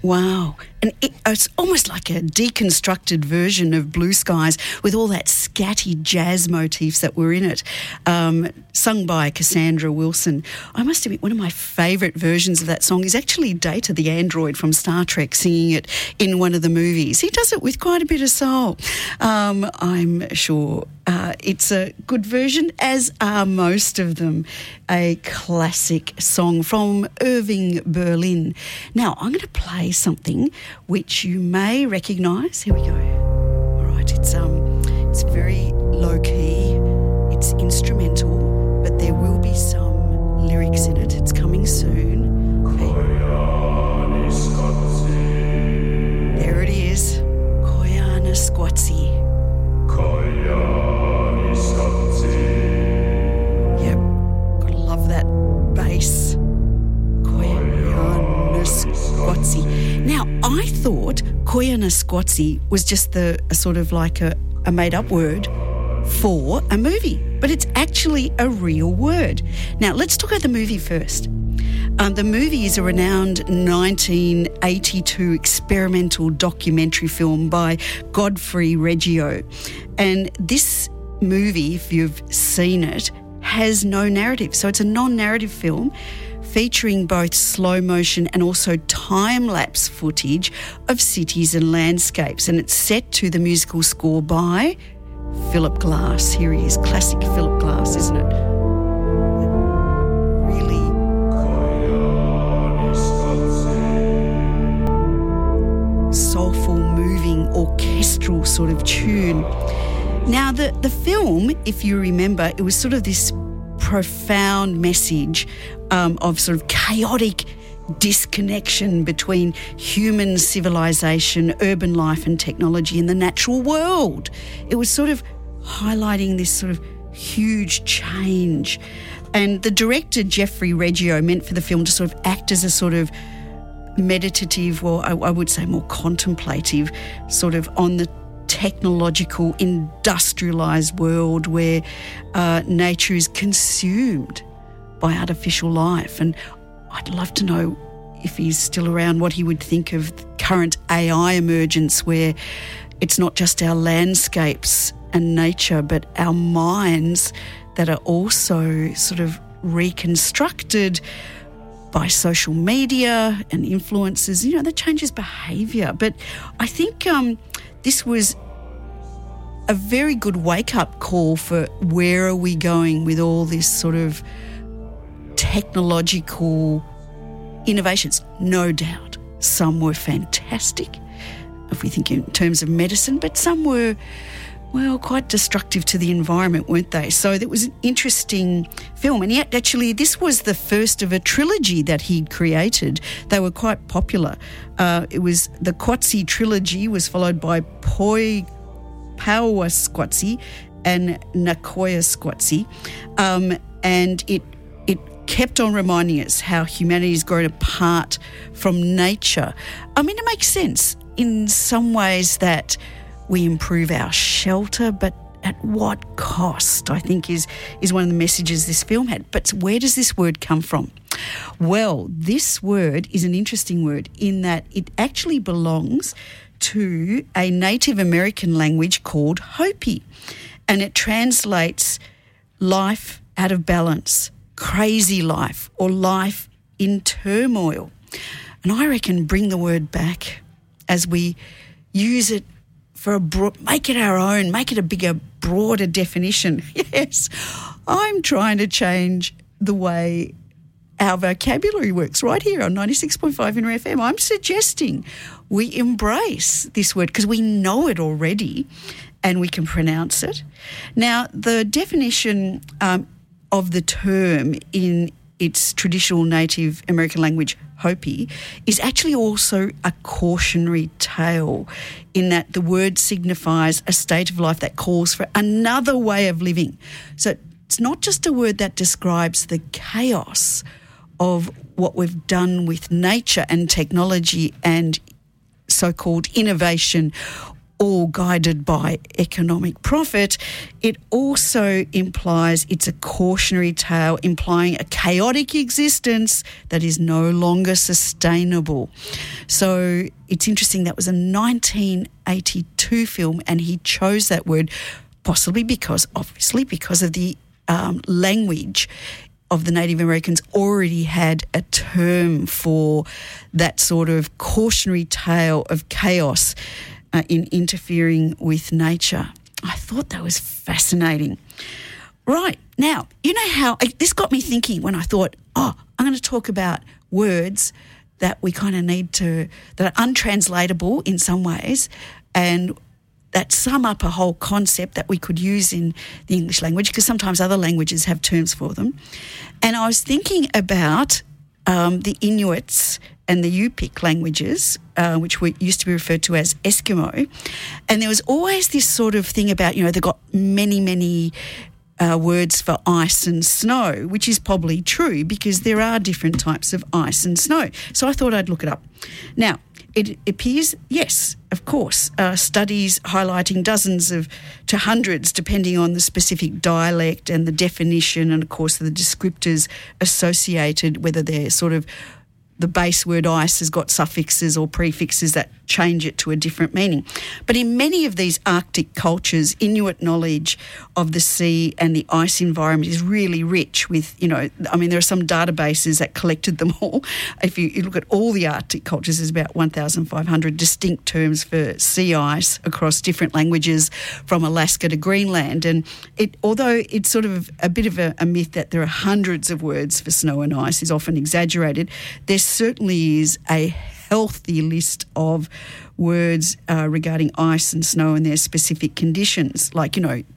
Wow. And it's almost like a deconstructed version of Blue Skies with all that scatty jazz motifs that were in it, sung by Cassandra Wilson. I must admit, one of my favourite versions of that song is actually Data the android from Star Trek singing it in one of the movies. He does it with quite a bit of soul. I'm sure it's a good version, as are most of them. A classic song from Irving Berlin. Now, I'm going to play something which you may recognise. Here we go. All right, it's very low key. It's instrumental, but there will be some lyrics in it. It's coming soon. There it is. Koyana Squatsi. Yep, gotta love that bass. Koyana Squatsi. Now, I thought Koyana Squatsi was just a sort of like a made-up word for a movie, but it's actually a real word. Now, let's talk about the movie first. The movie is a renowned 1982 experimental documentary film by Godfrey Reggio. And this movie, if you've seen it, has no narrative. So it's a non-narrative film featuring both slow motion and also time-lapse footage of cities and landscapes. And it's set to the musical score by Philip Glass. Here he is, classic Philip Glass, isn't it? Really soulful, moving, orchestral sort of tune. Now, the film, if you remember, it was sort of this profound message of sort of chaotic disconnection between human civilization, urban life and technology and the natural world. It was sort of highlighting this sort of huge change. And the director, Jeffrey Reggio, meant for the film to sort of act as a sort of meditative, or I would say more contemplative, sort of on the technological, industrialised world where nature is consumed by artificial life. And I'd love to know, if he's still around, what he would think of current AI emergence, where it's not just our landscapes and nature, but our minds that are also sort of reconstructed by social media and influences, that changes behaviour. But I think this was a very good wake-up call for where are we going with all this sort of technological innovations. No doubt some were fantastic, if we think in terms of medicine, but some were, well, quite destructive to the environment, weren't they? So it was an interesting film. And yet, actually, this was the first of a trilogy that he'd created. They were quite popular. It was the Squatsi trilogy, was followed by Paua Squatsi and Nakoya Squatsi. And it kept on reminding us how humanity's grown apart from nature. I mean, it makes sense in some ways that we improve our shelter, but at what cost, I think is one of the messages this film had. But where does this word come from? Well, this word is an interesting word in that it actually belongs to a Native American language called Hopi, and it translates life out of balance, crazy life, or life in turmoil. And I reckon bring the word back as we use it for make it our own, make it a bigger, broader definition. Yes, I'm trying to change the way our vocabulary works right here on 96.5 Inter FM. I'm suggesting we embrace this word because we know it already and we can pronounce it. Now, the definition of the term in its traditional Native American language, Hopi, is actually also a cautionary tale in that the word signifies a state of life that calls for another way of living. So it's not just a word that describes the chaos of what we've done with nature and technology and so-called innovation all guided by economic profit, it also implies it's a cautionary tale implying a chaotic existence that is no longer sustainable. So it's interesting, that was a 1982 film, and he chose that word possibly because of the language of the Native Americans already had a term for that sort of cautionary tale of chaos in interfering with nature. I thought that was fascinating. Right, now, you know how this got me thinking when I thought, I'm going to talk about words that we kind of need to, that are untranslatable in some ways, and that sum up a whole concept that we could use in the English language, because sometimes other languages have terms for them. And I was thinking about the Inuits and the Yupik languages, which used to be referred to as Eskimo. And there was always this sort of thing about, they've got many words for ice and snow, which is probably true because there are different types of ice and snow. So I thought I'd look it up. Now, it appears, yes, of course, studies highlighting dozens to hundreds, depending on the specific dialect and the definition, and of course the descriptors associated, whether they're sort of the base word ice has got suffixes or prefixes that change it to a different meaning. But in many of these Arctic cultures, Inuit knowledge of the sea and the ice environment is really rich with, there are some databases that collected them all. If you look at all the Arctic cultures, there's about 1,500 distinct terms for sea ice across different languages from Alaska to Greenland. And although it's sort of a bit of a myth that there are hundreds of words for snow and ice, is often exaggerated, there certainly is a healthy list of words regarding ice and snow and their specific conditions. Like, you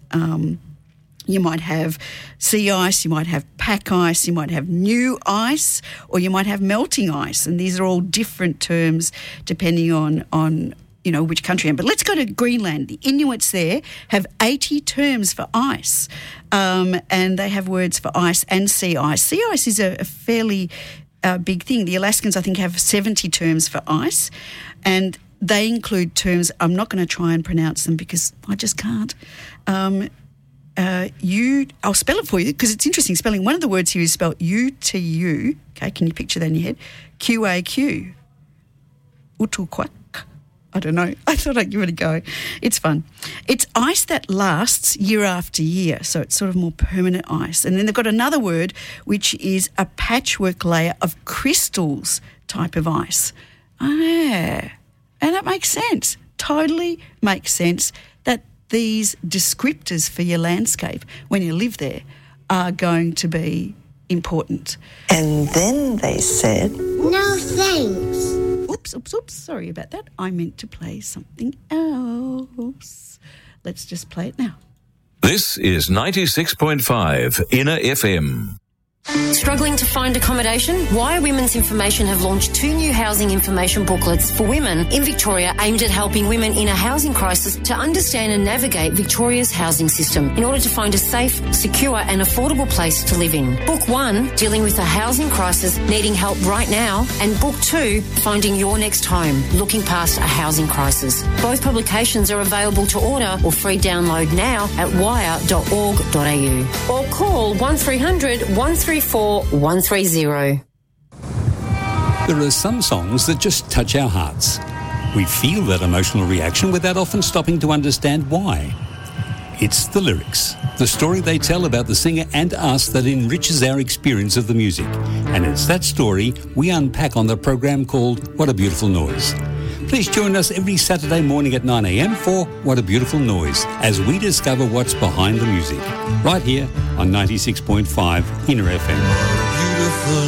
might have sea ice, you might have pack ice, you might have new ice, or you might have melting ice. And these are all different terms depending on which country. But let's go to Greenland. The Inuits there have 80 terms for ice, and they have words for ice and sea ice. Sea ice is a fairly big thing. The Alaskans, I think, have 70 terms for ice, and they include terms, I'm not going to try and pronounce them because I just can't. I'll spell it for you because it's interesting spelling. One of the words here is spelled U-T-U. Okay, can you picture that in your head? Q-A-Q. Utuquak. I don't know. I thought I'd give it a go. It's fun. It's ice that lasts year after year, so it's sort of more permanent ice. And then they've got another word, which is a patchwork layer of crystals type of ice. And that makes sense. Totally makes sense that these descriptors for your landscape when you live there are going to be important. And then they said, no thanks. Oops, sorry about that. I meant to play something else. Let's just play it now. This is 96.5 Inner FM. Struggling to find accommodation? Wire Women's Information have launched 2 new housing information booklets for women in Victoria aimed at helping women in a housing crisis to understand and navigate Victoria's housing system in order to find a safe, secure and affordable place to live in. Book 1, dealing with a housing crisis, needing help right now, and Book 2, finding your next home, looking past a housing crisis. Both publications are available to order or free download now at wire.org.au or call 1300 134 130. There are some songs that just touch our hearts. We feel that emotional reaction without often stopping to understand why. It's the lyrics, the story they tell about the singer and us that enriches our experience of the music. And it's that story we unpack on the program called What a Beautiful Noise. Please join us every Saturday morning at 9 a.m. for What a Beautiful Noise as we discover what's behind the music. Right here on 96.5 Inner FM. Beautiful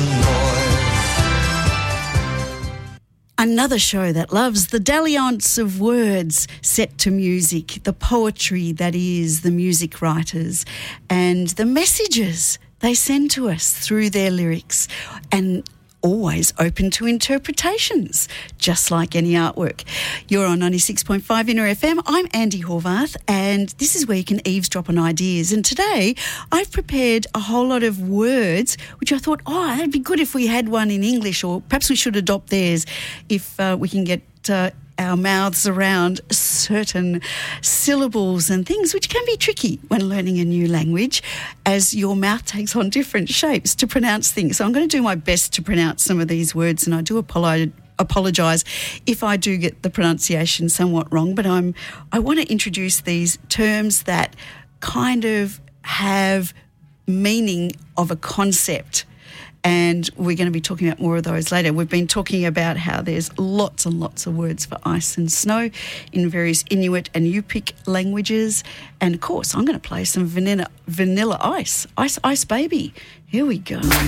noise. Another show that loves the dalliance of words set to music, the poetry that is the music writers, and the messages they send to us through their lyrics, and always open to interpretations, just like any artwork. You're on 96.5 Inner FM. I'm Andy Horvath, and this is where you can eavesdrop on ideas. And today I've prepared a whole lot of words, which I thought, that'd be good if we had one in English, or perhaps we should adopt theirs if we can get our mouths around certain syllables and things, which can be tricky when learning a new language, as your mouth takes on different shapes to pronounce things. So I'm going to do my best to pronounce some of these words, and I do apologise if I do get the pronunciation somewhat wrong, but I want to introduce these terms that kind of have meaning of a concept, and we're going to be talking about more of those later. We've been talking about how there's lots and lots of words for ice and snow in various Inuit and Yupik languages, and of course I'm going to play some Vanilla Ice Baby. Here we go.